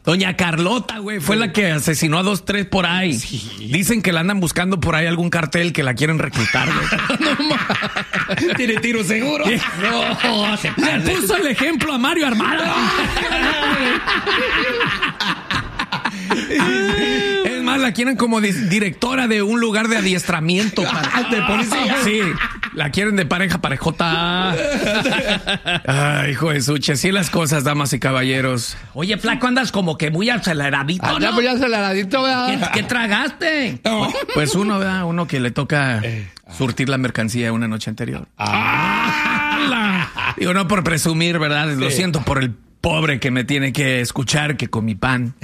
Doña Carlota, güey, fue la que asesinó a 2, 3 por ahí. Sí. Dicen que la andan buscando por ahí algún cartel que la quieren reclutar, güey. ¿Tiene tiro seguro? No, le puso el ejemplo a Mario Armada. Es más, la quieren como directora de un lugar de adiestramiento de policía. Sí, la quieren de parejota. Ay, hijo de suche, así las cosas, damas y caballeros. Oye, flaco, andas como que muy aceleradito, ¿no? Anda muy aceleradito, ¿verdad? ¿Qué tragaste? Pues uno, ¿verdad? Uno que le toca surtir la mercancía una noche anterior. Digo, no por presumir, ¿verdad? Lo siento por el pobre que me tiene que escuchar que con mi pan.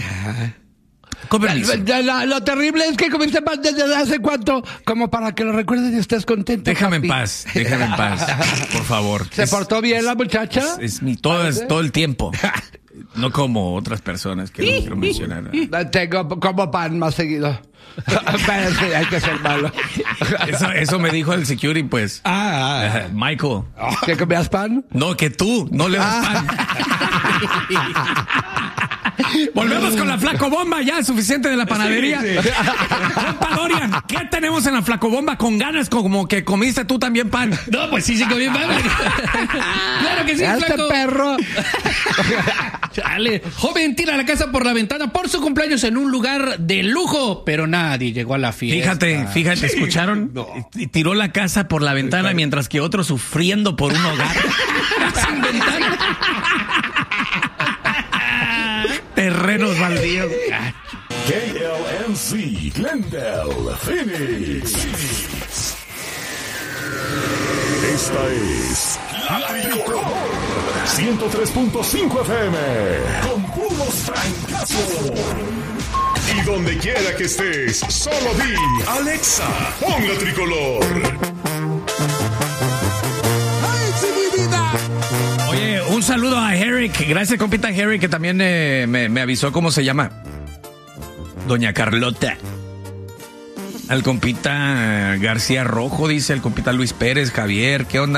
Lo terrible es que comiste pan desde hace cuánto, como para que lo recuerdes y estés contento. Déjame en paz, por favor. ¿Se portó bien la muchacha? Es todo el tiempo. No como otras personas que no quiero mencionar. Tengo como pan más seguido. Pero sí, hay que ser malo. Eso me dijo el security, pues. Michael. ¿Que comías pan? No, que tú no le das pan. Volvemos con la flacobomba, ya suficiente de la panadería. Compa Dorian, ¿qué tenemos en la flacobomba con ganas como que comiste tú también pan? No, pues sí comí pan. Claro que sí, flaco. Perro. Chale. Joven tira la casa por la ventana por su cumpleaños en un lugar de lujo, pero nadie llegó a la fiesta. Fíjate, ¿escucharon? No. Tiró la casa por la ventana mientras que otro sufriendo por un hogar. Sin ventana. Terrenos baldíos. KLNC, Glendale, Phoenix. Esta es La Tricolor 103.5 FM con puros francazos. Y donde quiera que estés, solo di Alexa, pon La Tricolor. Oye, un saludo a Eric. Gracias, compita Eric, que también me avisó cómo se llama. Doña Carlota. Al compita García Rojo, dice el compita Luis Pérez, Javier, ¿qué onda?